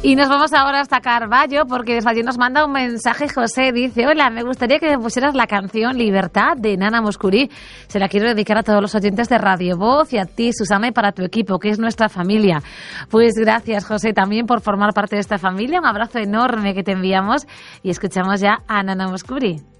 Y nos vamos ahora hasta Carballo, porque desde allí nos manda un mensaje José. Dice: hola, me gustaría que me pusieras la canción Libertad de Nana Mouskouri. Se la quiero dedicar a todos los oyentes de Radio Voz y a ti, Susana, y para tu equipo, que es nuestra familia. Pues gracias, José, también por formar parte de esta familia. Un abrazo enorme que te enviamos y escuchamos ya a Nana Mouskouri.